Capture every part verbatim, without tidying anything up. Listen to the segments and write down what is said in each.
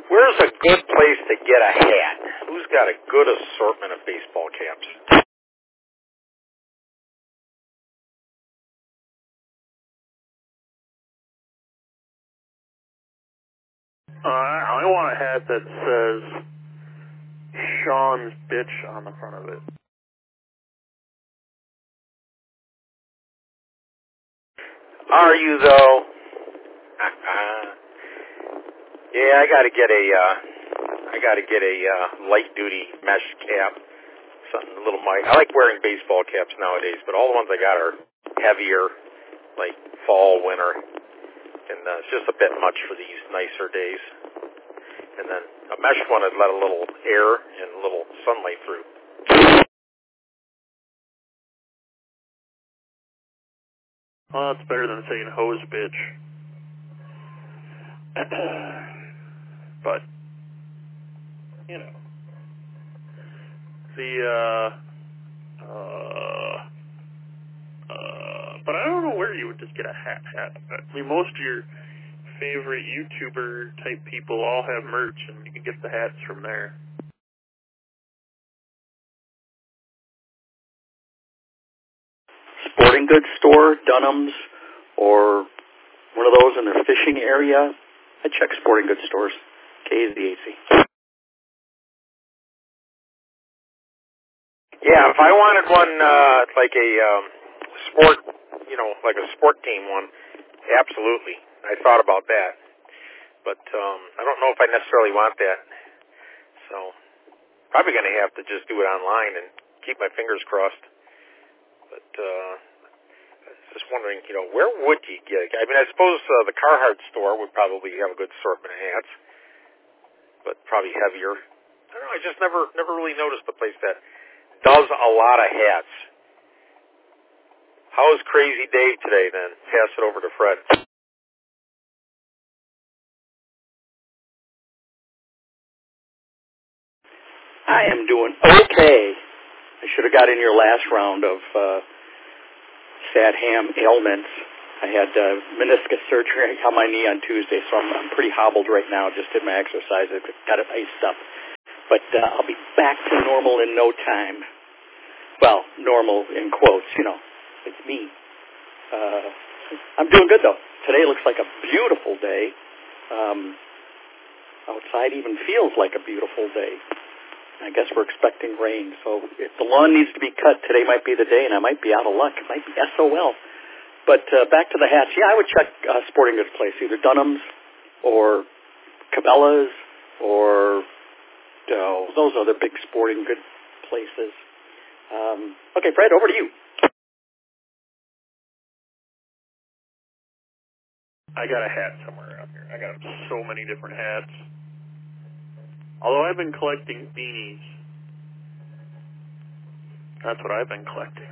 Where's a good place to get a hat? Who's got a good assortment of baseball caps? Uh, I want a hat that says Sean's bitch on the front of it. Are you though? Uh, yeah, I got to get a. Uh, I got to get a uh, light duty mesh cap. Something a little might. I like wearing baseball caps nowadays, but all the ones I got are heavier, like fall, winter, and uh, it's just a bit much for these nicer days. And then a mesh one would let a little air and a little sunlight through. Well, that's better than saying hose bitch. But, you know, the, uh, uh, uh, but I don't know where you would just get a hat. hat. I mean, most of your favorite YouTuber type people all have merch, and you can get the hats from there. Sporting goods store, Dunham's, or one of those in their fishing area. I check sporting goods stores. K is the A C. Yeah, if I wanted one uh, like a um, sport, you know, like a sport team one, absolutely. I thought about that, but um, I don't know if I necessarily want that. So probably going to have to just do it online and keep my fingers crossed. But uh, I was just wondering, you know, where would you get? I mean, I suppose uh, the Carhartt store would probably have a good assortment of hats, but probably heavier. I don't know. I just never, never really noticed the place that does a lot of hats. How's Crazy Dave today? Then pass it over to Fred. I am doing okay. I should have got in your last round of uh, sad ham ailments. I had uh, meniscus surgery on my knee on Tuesday, so I'm, I'm pretty hobbled right now. Just did my exercise. I got it iced up. But uh, I'll be back to normal in no time. Well, normal in quotes, you know. It's me. Uh, I'm doing good, though. Today looks like a beautiful day. Um, outside even feels like a beautiful day. I guess we're expecting rain, so if the lawn needs to be cut, today might be the day, and I might be out of luck. It might be S O L. But uh, back to the hats. Yeah, I would check uh, sporting goods place, either Dunham's or Cabela's or oh, those other big sporting good places. Um, okay, Fred, over to you. I got a hat somewhere out here. I got so many different hats. Although I've been collecting beanies. That's what I've been collecting.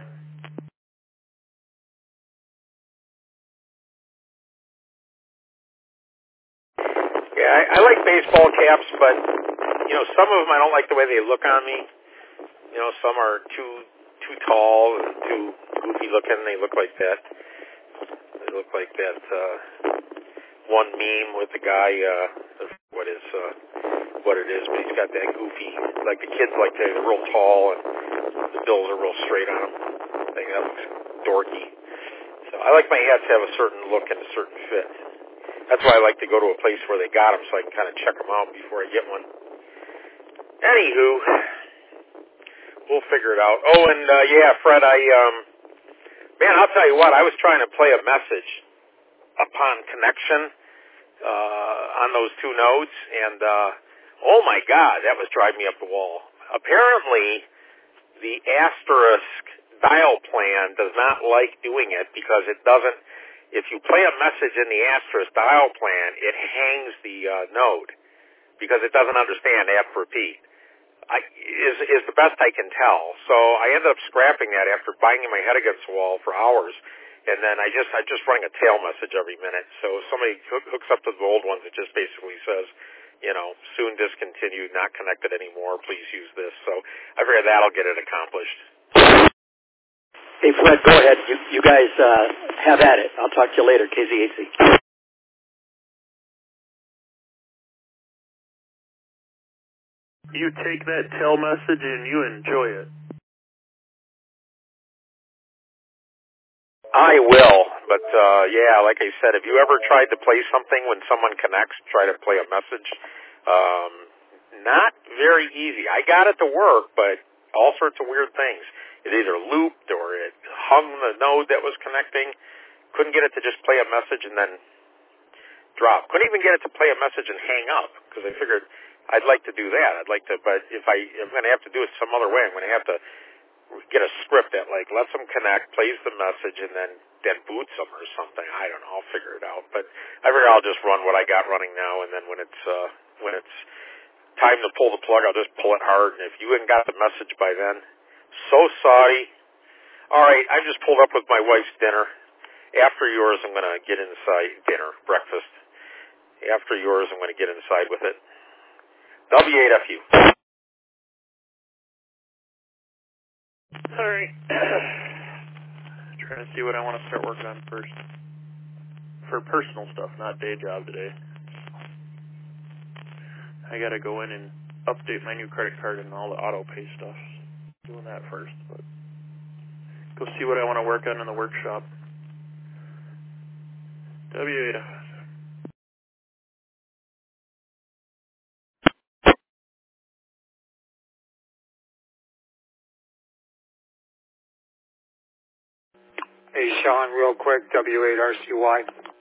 Yeah, I, I like baseball caps, but, you know, some of them I don't like the way they look on me. You know, some are too too tall and too goofy looking. They look like that. They look like that uh, one meme with the guy, uh, what is, uh, what it is, but he's got that goofy, like the kids like to, they're real tall and the bills are real straight on them. I think that looks dorky. So I like my hats to have a certain look and a certain fit. That's why I like to go to a place where they got them so I can kind of check them out before I get one. Anywho, we'll figure it out. Oh, and uh, yeah, Fred, I, um, man, I'll tell you what, I was trying to play a message upon connection uh, on those two nodes, and uh, oh my God, that was driving me up the wall. Apparently, the asterisk dial plan does not like doing it because it doesn't, if you play a message in the asterisk dial plan, it hangs the uh, node because it doesn't understand after repeat. I, is is the best I can tell. So I ended up scrapping that after banging my head against the wall for hours, and then I just I just running a tail message every minute. So if somebody hook, hooks up to the old ones, it just basically says, you know, soon discontinued, not connected anymore. Please use this. So I figure that'll get it accomplished. Hey, Fred, go ahead. You, you guys uh, have at it. I'll talk to you later, K Z A C. you take that tell message and you enjoy it. I will, but uh, yeah, like I said, have you ever tried to play something when someone connects, try to play a message? Um, not very easy. I got it to work, but all sorts of weird things. It either looped or it hung the node that was connecting. Couldn't get it to just play a message and then drop. Couldn't even get it to play a message and hang up because I figured I'd like to do that. I'd like to, but if I, I'm going to have to do it some other way. I'm going to have to get a script that like lets them connect, plays the message, and then then boots them or something. I don't know. I'll figure it out. But I figure I'll just run what I got running now, and then when it's uh, when it's time to pull the plug, I'll just pull it hard. And if you haven't got the message by then, so sorry. All right, I just pulled up with my wife's dinner. After yours, I'm going to get inside dinner, breakfast. After yours, I'm going to get inside with it. W eight F U. All right. Trying to see what I want to start working on first. For personal stuff, not day job today. I got to go in and update my new credit card and all the auto pay stuff. Doing that first, but go see what I want to work on in the workshop. W eight F. Hey, Sean, real quick, W eight R C Y.